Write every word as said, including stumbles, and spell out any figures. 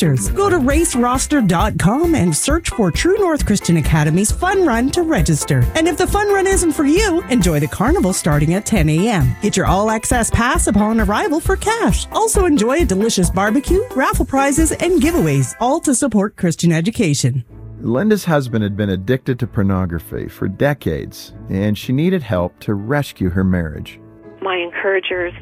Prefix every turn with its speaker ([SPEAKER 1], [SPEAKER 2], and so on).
[SPEAKER 1] rosters. Go to race roster dot com and search for True North Christian Academy's Fun Run to register. And if the Fun Run isn't for you, enjoy the carnival starting at ten a.m. Get your all-access pass upon arrival for cash. Also enjoy a delicious barbecue, raffle prizes, and giveaways, all to support Christian education.
[SPEAKER 2] Linda's husband had been addicted to pornography for decades, and she needed help to rescue her marriage.
[SPEAKER 3] My encouragers